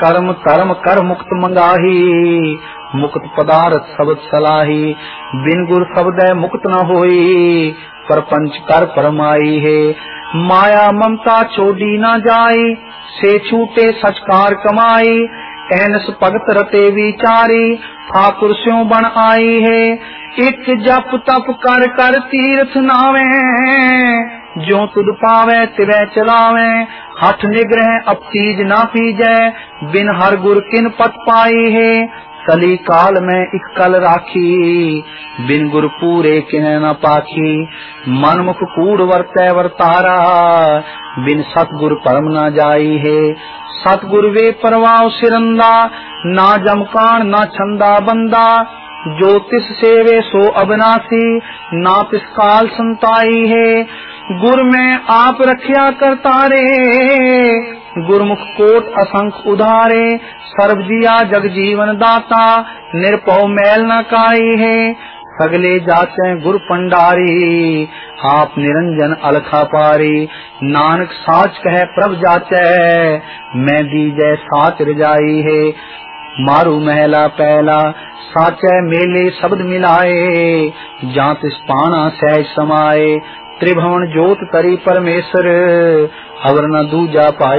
कर्म धर्म कर मुक्त मंगाही, मुक्त पदार्थ शब्द सलाही। बिन गुर शब्द मुक्त न होई, परपंच कर परमाई है। माया ममता छोड़ी न जाई, से छूटे सचकार कमाई। एनस भगत रते विचारी, ठाकुर स्यों बन आई है। एक जप तप कर कर तीर्थ नावे, जो तुद पावे तिवै चलावे। हठ निग्रह अब तीज ना पीजै, बिन हर गुर किन पत पाई है। कली काल में इक कल राखी, बिन गुर पूरे किन न पाखी। मनमुख कूड़ वर्तै वर्तारा, बिन सतगुर परम न जाई है। सतगुर वे परवाव सिरंदा, ना जमकान ना छंदा बंदा। जो तिस सेवे सो अविनाशी, ना तिस काल संताई है। गुर में आप रखिया करतारे, गुरमुख कोट असंख उधारे। सर्व जिया जग जीवन दाता, निरपौ मैल न काई है। सगले जाचे गुर पंडारी, आप निरंजन अलखा पारी। नानक साच कहे प्रभ जाचै, मैं दीजै साच रजाई है। मारू महला पहला, साचै मेले शब्द मिलाए। जात पाना सहज समाए, त्रिभुवन जोत तरी परमेश्वर। अवर न दूजा पाई